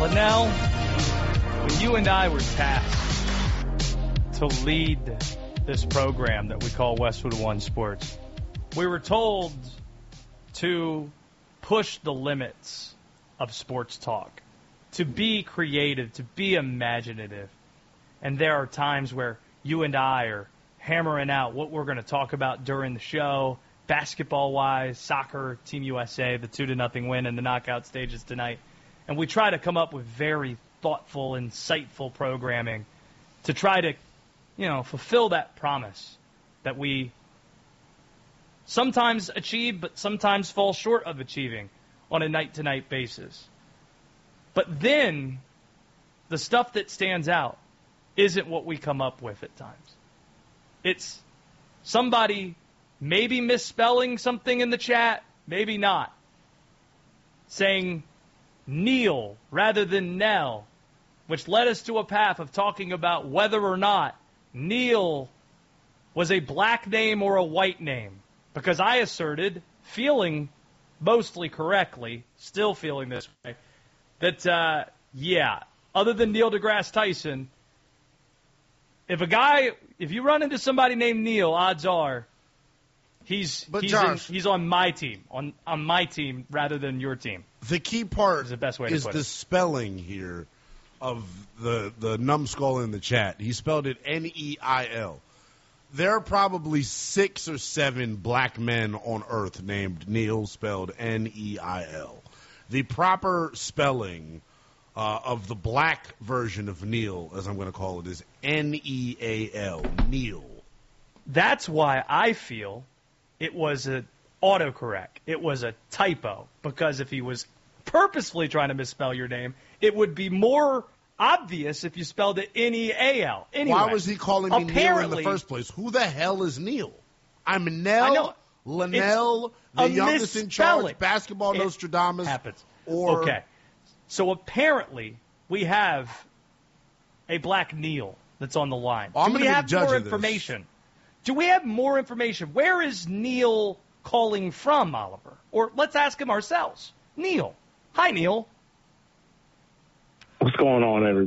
Linnell, when you and I were tasked to lead this program that we call Westwood One Sports, we were told to push the limits of sports talk, to be creative, to be imaginative. And there are times where you and I are hammering out what we're going to talk about during the show, basketball-wise, soccer, Team USA, the 2-0 win in the knockout stages tonight. And we try to come up with very thoughtful, insightful programming to try to, fulfill that promise that we sometimes achieve, but sometimes fall short of achieving on a night-to-night basis. But then the stuff that stands out isn't what we come up with at times. It's somebody maybe misspelling something in the chat, maybe not, saying Neil rather than Nell, which led us to a path of talking about whether or not Neil was a black name or a white name. Because I asserted, feeling mostly correctly, still feeling this way, that, other than Neil deGrasse Tyson, if you run into somebody named Neil, odds are he's on my team, on my team rather than your team. The key part is the best way to is put the it. spelling here of the numbskull in the chat. He spelled it Neil. There are probably 6 or 7 black men on Earth named Neil, spelled Neil. The proper spelling of the black version of Neil, as I'm going to call it, is Neal, Neil. That's why I feel it was an autocorrect. It was a typo, because if he was purposefully trying to misspell your name, it would be more obvious if you spelled it Neal. Anyway, why was he calling me Neil in the first place? Who the hell is Neil? I'm Nell, Linnell, the youngest in charge, basketball Nostradamus. Happens. Okay. So apparently we have a black Neil that's on the line. Do we have more information? Do we have more information? Where is Neil calling from, Oliver? Or let's ask him ourselves. Neil. Hi, Neil. What's going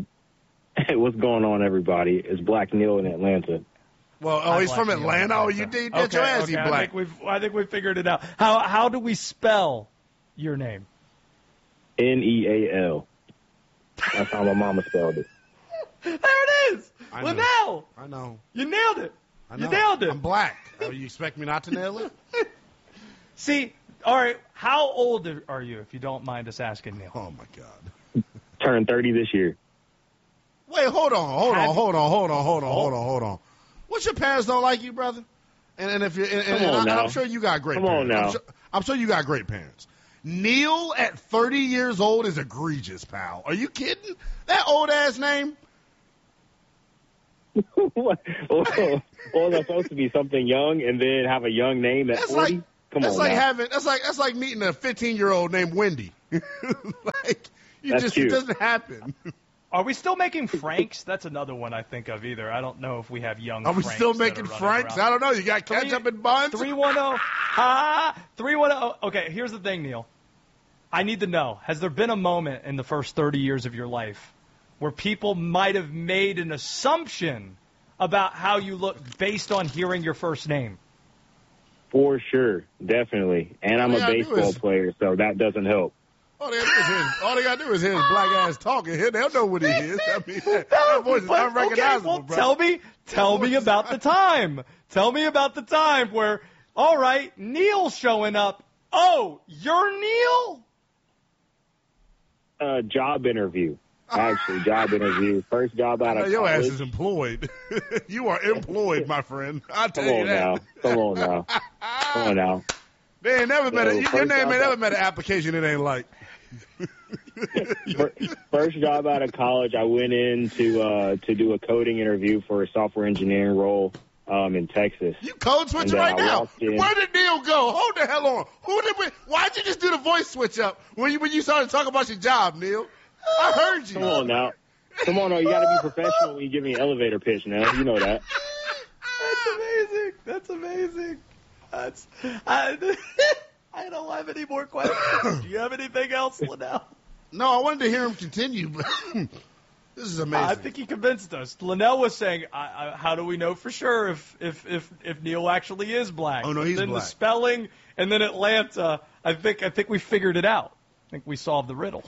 on, everybody? It's Black Neil in Atlanta. Well, he's from Atlanta. Oh, you did get your ass, black. I think we figured it out. How do we spell your name? Neal. That's how my mama spelled it. There it is. Linnell. I know. You nailed it. I know. You nailed it. I'm black. You expect me not to nail it? See, all right, how old are you, if you don't mind us asking, Neil? Oh, my God. Turned 30 this year. Wait, hold on. What's your parents don't like you, brother? And if I'm sure you got great parents. Come on now. I'm sure you got great parents. Neil at 30 years old is egregious, pal. Are you kidding? That old-ass name? Well, that's supposed to be something young and then have a young name at 40? That's like meeting a 15-year-old named Wendy. It doesn't happen. Are we still making Franks? That's another one I think of either. I don't know if we have young Are we Franks still making Franks? I don't know. You got ketchup and buns? 310. 310. Okay, here's the thing, Neil. I need to know, has there been a moment in the first 30 years of your life where people might have made an assumption about how you look based on hearing your first name? For sure, definitely. And I'm a baseball player, so that doesn't help. All they gotta do is hear his black ass talking. They'll know what he is. I mean, that voice is unrecognizable, okay, well, bro. Tell me about the time. Tell me about the time where, all right, Neil's showing up. Oh, you're Neil? Job interview. Actually, job interview. First job out of college. Your ass is employed. You are employed, my friend. I'll tell you that. Come on now. They ain't never met your name ain't never met an application it ain't like. First job out of college, I went in to do a coding interview for a software engineering role in Texas. You code switching right now. Where did Neil go? Hold the hell on. Why'd you just do the voice switch up when you started talking about your job, Neil? I heard you. Come on now. You got to be professional when you give me an elevator pitch now. You know that. That's amazing. I don't have any more questions. Do you have anything else, Linnell? No, I wanted to hear him continue, but this is amazing. I think he convinced us. Linnell was saying, how do we know for sure if Neil actually is black? Oh, no, he's then black. The spelling, and then Atlanta, I think we figured it out. I think we solved the riddle.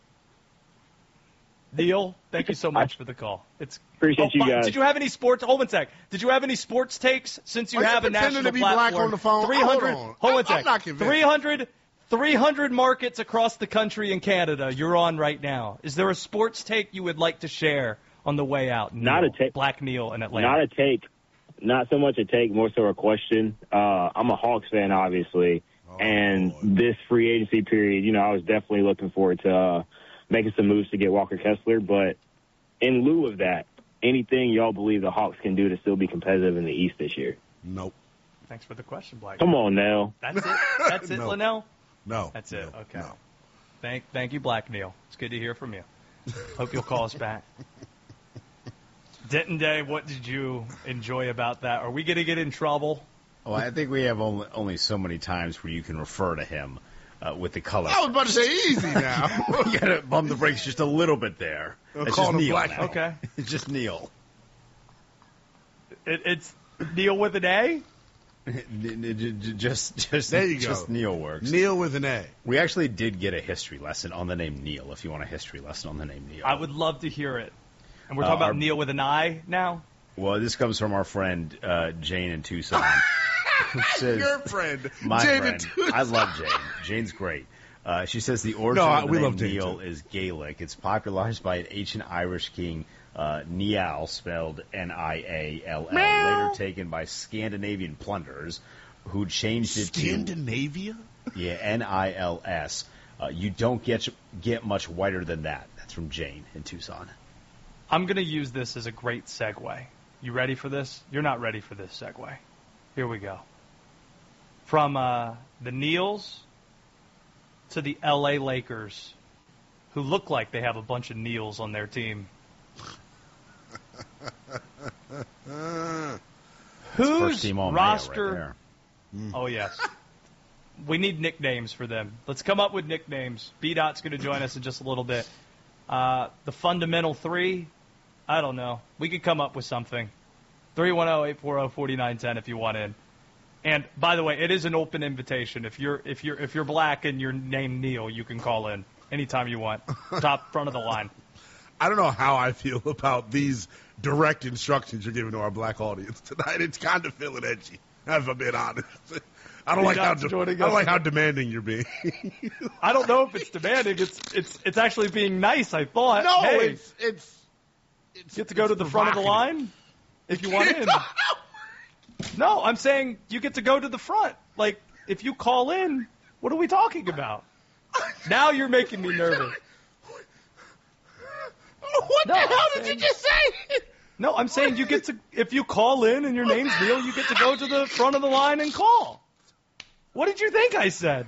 Neil, thank you so much for the call. Appreciate you guys. Did you have any sports? Hold on a sec. Did you have any sports takes since you have a national to be platform? black on the phone? 300. Hold on. Hold on a sec. I'm not convinced. 300 markets across the country and Canada you're on right now. Is there a sports take you would like to share on the way out? Neil, Not a take. Black Neil in Atlanta. Not a take. Not so much a take, more so a question. I'm a Hawks fan, obviously. And this free agency period, I was definitely looking forward to making some moves to get Walker Kessler. But in lieu of that, anything y'all believe the Hawks can do to still be competitive in the East this year? Nope. Thanks for the question, Black. Come on, Nell. That's it? That's it, No. Linnell? No. That's it. No. Okay. No. Thank you, Black Neil. It's good to hear from you. Hope you'll call us back. Denton Day, what did you enjoy about that? Are we going to get in trouble? Well, I think we have only so many times where you can refer to him with the color. I was about to say easy now. You got to bump the brakes just a little bit there. It's call just him Neil Black. now. Okay. It's just Neil. It's Neil with an A? Just There you just go. Neil works. Neil with an A. We actually did get a history lesson on the name Neil, if you want a history lesson on the name Neil. I would love to hear it. And we're talking about Neil with an I now? Well, this comes from our friend Jane in Tucson. Who says, Your friend, my Jane friend. I love Jane. Jane's great. She says the origin of the we name love Jane, Neil too. is Gaelic. It's popularized by an ancient Irish king, Niall, spelled Niall, later taken by Scandinavian plunderers who changed it Scandinavia? to Nils. You don't get much whiter than that. That's from Jane in Tucson. I'm going to use this as a great segue. You ready for this? You're not ready for this segue. Here we go. From the Neils to the L.A. Lakers, who look like they have a bunch of Neils on their team. Whose First team All-Mayo roster? right there. Oh, yes. We need nicknames for them. Let's come up with nicknames. B-Dot's going to join us in just a little bit. The Fundamental Three, I don't know. We could come up with something. 310-840-4910 if you want in. And by the way, it is an open invitation. If you're black and you're named Neil, you can call in anytime you want. Top front of the line. I don't know how I feel about these direct instructions you're giving to our black audience tonight. It's kind of feeling edgy, if I'm being honest. I don't like how demanding you're being. I don't know if it's demanding. It's actually being nice. I thought. No, hey, it's get to go to the front of the line if you want in. No, I'm saying you get to go to the front. Like, if you call in, what are we talking about? Now you're making me nervous. What the hell did you just say? No, I'm saying you get to, if you call in and your name's Neil, you get to go to the front of the line and call. What did you think I said?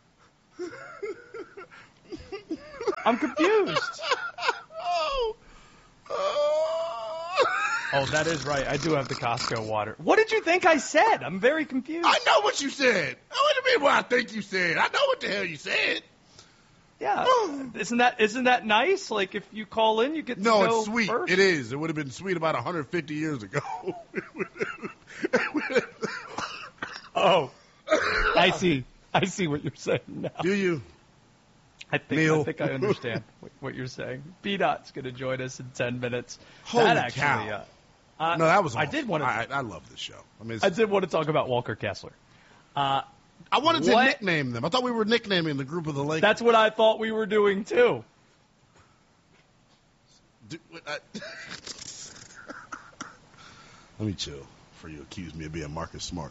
I'm confused. Oh, that is right. I do have the Costco water. What did you think I said? I'm very confused. I know what you said. What do you mean what I think you said? I know what the hell you said. Yeah. Isn't that nice? Like, if you call in, you get to No, go it's sweet. first? It is. It would have been sweet about 150 years ago. Oh. I see what you're saying now. Do you? I Neil. think I understand what you're saying. B-Dot's going to join us in 10 minutes. Holy that actually, cow. No, that was awesome. I love this show. I mean, I did want to talk about Walker Kessler. I wanted to nickname them. I thought we were nicknaming the group of the Lakers. That's what I thought we were doing, too. Let me chill before you accuse me of being Marcus Smart.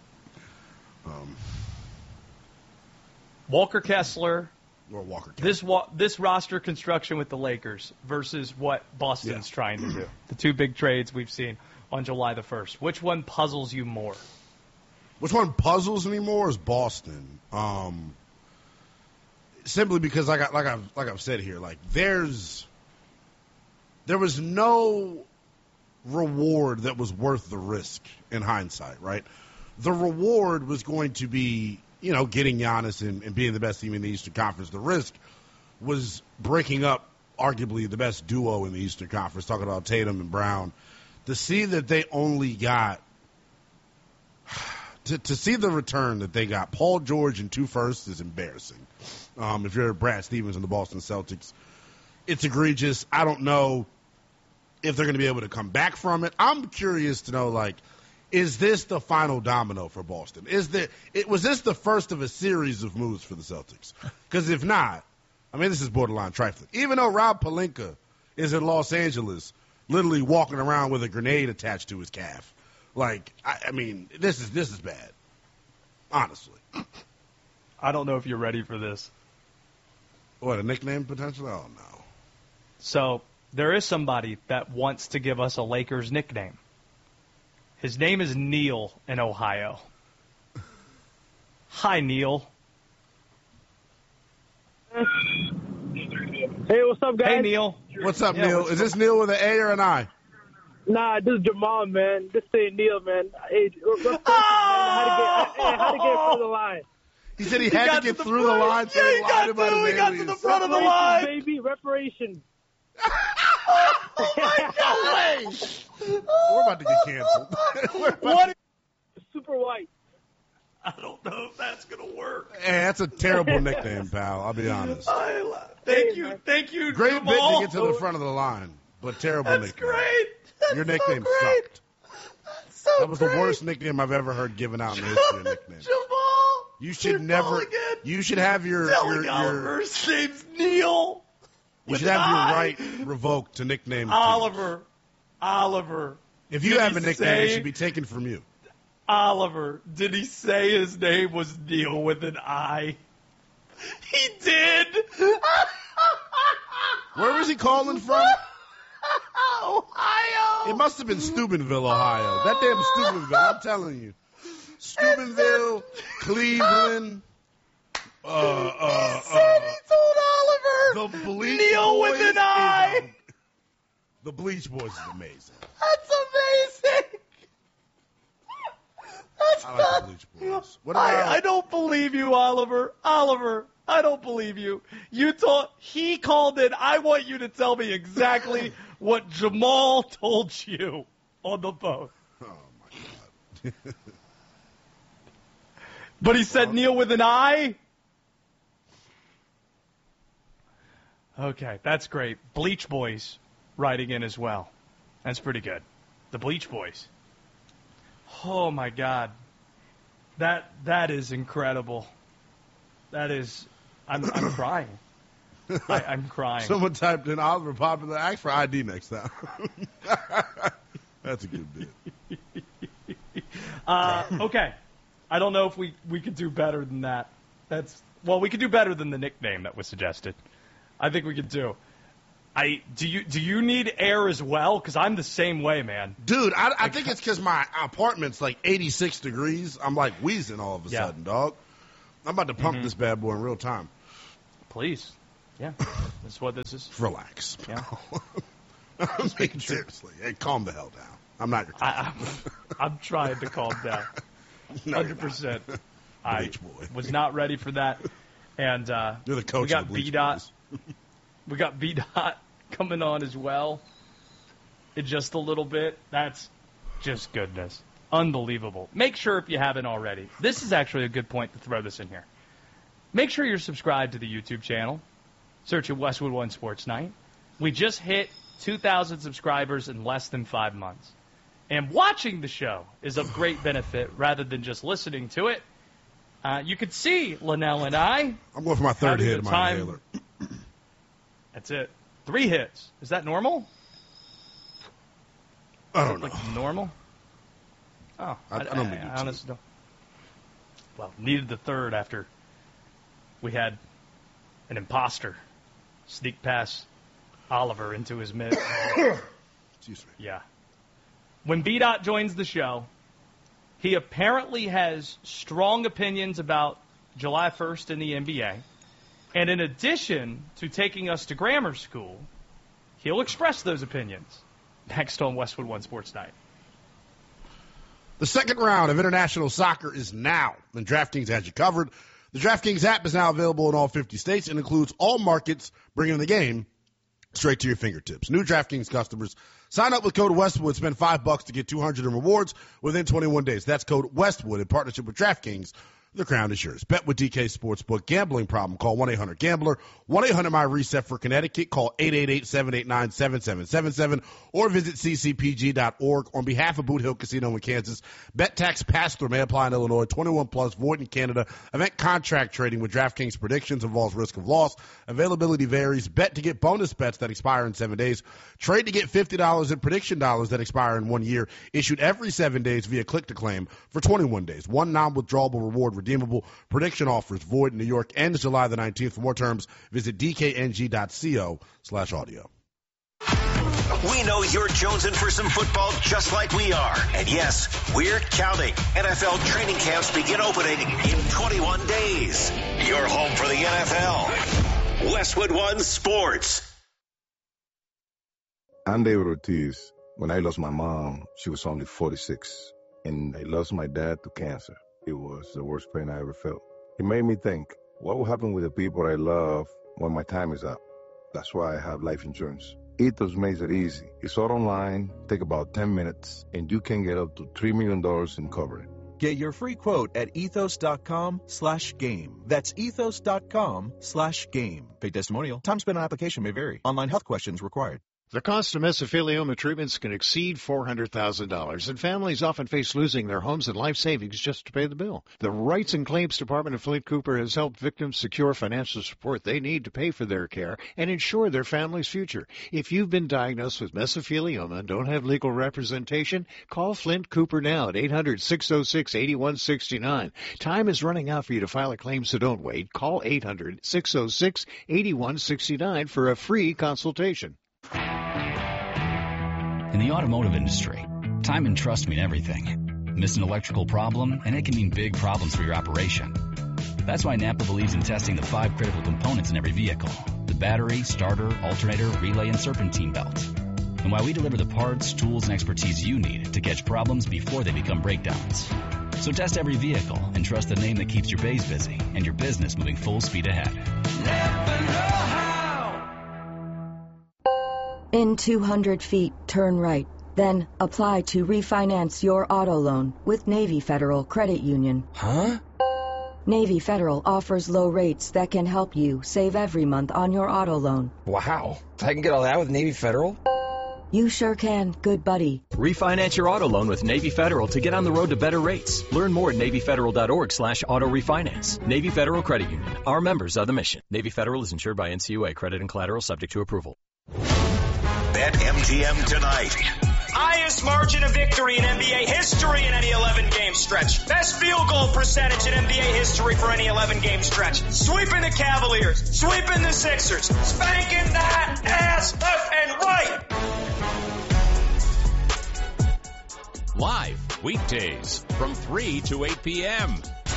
Walker Kessler, Or Walker Kessler. this roster construction with the Lakers versus what Boston's trying to do. The two big trades we've seen on July the 1st. Which one puzzles you more? Which one puzzles me more is Boston. Simply because like I've said here, like there was no reward that was worth the risk in hindsight, right? The reward was going to be, getting Giannis and being the best team in the Eastern Conference. The risk was breaking up arguably the best duo in the Eastern Conference, talking about Tatum and Brown, to see that they only got to see the return that they got, Paul George and 2 firsts is embarrassing. If you're Brad Stevens and the Boston Celtics, it's egregious. I don't know if they're going to be able to come back from it. I'm curious to know, like, is this the final domino for Boston? Was this the first of a series of moves for the Celtics? Because if not, I mean, this is borderline trifling. Even though Rob Pelinka is in Los Angeles, literally walking around with a grenade attached to his calf. Like, I mean, this is bad. Honestly. I don't know if you're ready for this. What, a nickname potentially? Oh, no. So there is somebody that wants to give us a Lakers nickname. His name is Neil in Ohio. Hi, Neil. Hey, what's up, guys? Hey, Neil. What's up, Neil? Is this Neil with an A or an I? Nah, this is Jamal, man. This ain't Neil, man. Hey, how to get through the line? He said he had to get through the line, so he got to the front of the line. Baby, reparations. Oh, my God. We're about to get canceled. What? Super white. I don't know if that's going to work. Hey, that's a terrible nickname, pal. I'll be honest. Thank you, Great Jamal. bit to get to the front of the line, but terrible That's nickname. great. That's Your nickname so great. sucked. That's so That was the great. worst nickname I've ever heard given out in the history of nicknames. Jamal. You should you're never. calling it. You should have your Oliver's name's Neil. You should have your right revoked to nickname Oliver. If you Did have he a nickname, it say- should be taken from you. Oliver. Did he say his name was Neil with an I? He did. Where was he calling from? Ohio. It must have been Steubenville, Ohio. That damn Steubenville, I'm telling you. Steubenville, Cleveland, He told Oliver. the Bleach Neil Boys. with an I. The Bleach Boys is amazing. That's amazing. That's I like the Bleach Boys. What about I don't believe you, Oliver. Oliver, I don't believe you. He called it. I want you to tell me exactly what Jamal told you on the phone. Oh my God. But he said Neil with an I? Okay, that's great. Bleach Boys writing in as well. That's pretty good. The Bleach Boys. Oh my God. That is incredible. That is I'm crying. I'm crying. Someone typed in Oliver Popular. Ask for ID next time. That's a good bit. Okay. I don't know if we could do better than that. We could do better than the nickname that was suggested. I think we could do. Do you need air as well? Because I'm the same way, man. Dude, I think it's because my apartment's like 86 degrees. I'm like wheezing all of a sudden, dog. I'm about to pump this bad boy in real time. Please. Yeah. That's what this is. Relax. Yeah. I'm speaking seriously. Hey, calm the hell down. I'm not your I'm trying to calm down. No, 100%. I Bleach boy. was not ready for that. And You're the coach we got of the Bleach B-Dot. Boys. We got B-Dot coming on as well in just a little bit. That's just goodness. Unbelievable. Make sure if you haven't already. This is actually a good point to throw this in here. Make sure you're subscribed to the YouTube channel. Search at Westwood One Sports Night. We just hit 2,000 subscribers in less than 5 months. And watching the show is of great benefit rather than just listening to it. You could see Linnell and I. I'm going for my third having hit the of my time- inhaler. That's it. 3 hits. Is that normal? I don't know. Like normal? Oh, I don't think you honestly don't. Well, needed the third after we had an imposter sneak past Oliver into his mid. Excuse me. Yeah. When B-Dot joins the show, he apparently has strong opinions about July 1st in the NBA. And in addition to taking us to grammar school, he'll express those opinions next on Westwood One Sports Night. The second round of international soccer is now, and DraftKings has you covered. The DraftKings app is now available in all 50 states and includes all markets, bringing the game straight to your fingertips. New DraftKings customers, sign up with code Westwood, spend $5 to get $200 in rewards within 21 days. That's code Westwood in partnership with DraftKings. The crown is yours. Bet with DK Sportsbook. Gambling problem? Call 1-800-GAMBLER. 1-800-MY-RESET for Connecticut. Call 888-789-7777 or visit ccpg.org. On behalf of Boot Hill Casino in Kansas, bet tax pass-through may apply in Illinois. 21 plus, void in Canada. Event contract trading with DraftKings predictions involves risk of loss. Availability varies. Bet to get bonus bets that expire in 7 days. Trade to get $50 in prediction dollars that expire in 1 year. Issued every 7 days via click-to-claim for 21 days. One non-withdrawable reward redeemable. Prediction offers void in New York ends July the 19th. For more terms, visit dkng.co/audio. We know you're jonesing for some football just like we are. And yes, we're counting. NFL training camps begin opening in 21 days. Your home for the NFL. Westwood One Sports. I'm David Ortiz. When I lost my mom, she was only 46. And I lost my dad to cancer. It was the worst pain I ever felt. It made me think, what will happen with the people I love when my time is up? That's why I have life insurance. Ethos makes it easy. It's all online, take about 10 minutes, and you can get up to $3 million in coverage. Get your free quote at ethos.com/game. That's ethos.com/game. Paid testimonial. Time spent on application may vary. Online health questions required. The cost of mesothelioma treatments can exceed $400,000, and families often face losing their homes and life savings just to pay the bill. The Rights and Claims Department of Flint Cooper has helped victims secure financial support they need to pay for their care and ensure their family's future. If you've been diagnosed with mesothelioma and don't have legal representation, call Flint Cooper now at 800-606-8169. Time is running out for you to file a claim, so don't wait. Call 800-606-8169 for a free consultation. In the automotive industry, time and trust mean everything. Miss an electrical problem, and it can mean big problems for your operation. That's why Napa believes in testing the 5 critical components in every vehicle: the battery, starter, alternator, relay, and serpentine belt. And why we deliver the parts, tools, and expertise you need to catch problems before they become breakdowns. So test every vehicle and trust the name that keeps your bays busy and your business moving full speed ahead. Napa know-how. In 200 feet, turn right. Then apply to refinance your auto loan with Navy Federal Credit Union. Huh? Navy Federal offers low rates that can help you save every month on your auto loan. Wow. I can get all that with Navy Federal? You sure can, good buddy. Refinance your auto loan with Navy Federal to get on the road to better rates. Learn more at NavyFederal.org/auto refinance. Navy Federal Credit Union. Our members are the mission. Navy Federal is insured by NCUA. Credit and collateral subject to approval. BetMGM tonight. Highest margin of victory in NBA history in any 11-game stretch. Best field goal percentage in NBA history for any 11-game stretch. Sweeping the Cavaliers. Sweeping the Sixers. Spanking that ass left and right. Live weekdays from 3 to 8 p.m.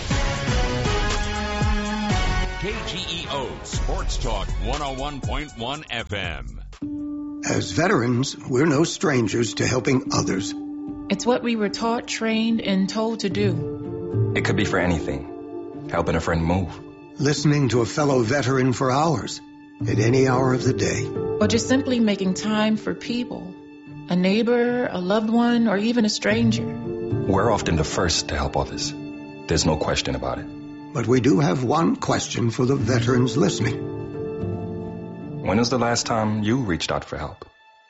KGEO Sports Talk 101.1 FM. As veterans, we're no strangers to helping others. It's what we were taught, trained, and told to do. It could be for anything. Helping a friend move. Listening to a fellow veteran for hours, at any hour of the day. Or just simply making time for people. A neighbor, a loved one, or even a stranger. We're often the first to help others. There's no question about it. But we do have one question for the veterans listening. When was the last time you reached out for help?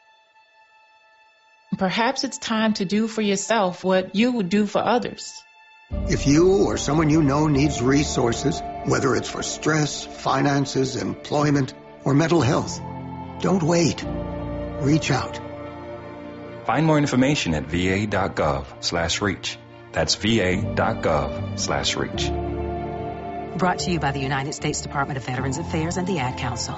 Perhaps it's time to do for yourself what you would do for others. If you or someone you know needs resources, whether it's for stress, finances, employment, or mental health, don't wait. Reach out. Find more information at va.gov/reach. That's va.gov/reach. Brought to you by the United States Department of Veterans Affairs and the Ad Council.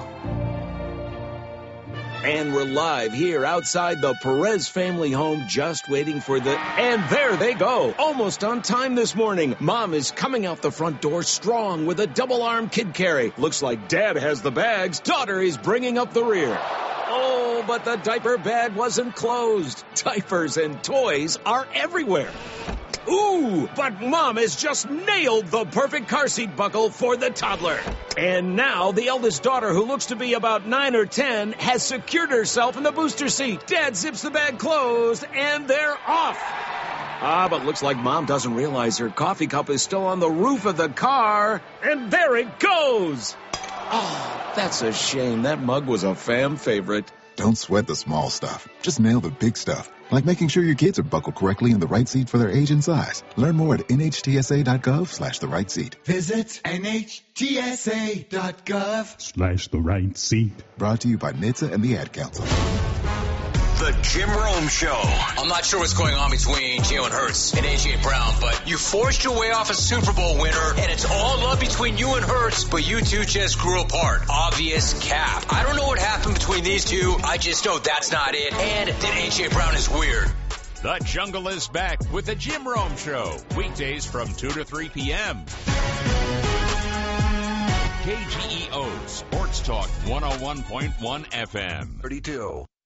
And we're live here outside the Perez family home, just waiting for and there they go. Almost on time this morning. Mom is coming out the front door strong with a double-arm kid carry. Looks like Dad has the bags. Daughter is bringing up the rear. Oh, but the diaper bag wasn't closed. Diapers and toys are everywhere. Ooh, but Mom has just nailed the perfect car seat buckle for the toddler. And now the eldest daughter, who looks to be about 9 or 10, has secured herself in the booster seat. Dad zips the bag closed, and they're off. But looks like Mom doesn't realize her coffee cup is still on the roof of the car. And there it goes. Oh, that's a shame. That mug was a fam favorite. Don't sweat the small stuff. Just nail the big stuff, like making sure your kids are buckled correctly in the right seat for their age and size. Learn more at nhtsa.gov/the right seat. Visit nhtsa.gov/the right seat. Brought to you by NHTSA and the Ad Council. The Jim Rome Show. I'm not sure what's going on between Jalen Hurts and A.J. Brown, but you forced your way off a Super Bowl winner, and it's all love between you and Hurts, but you two just grew apart. Obvious cap. I don't know what happened between these two. I just know that's not it, and that A.J. Brown is weird. The Jungle is back with the Jim Rome Show. Weekdays from 2 to 3 p.m. KGEO Sports Talk 101.1 FM. 32.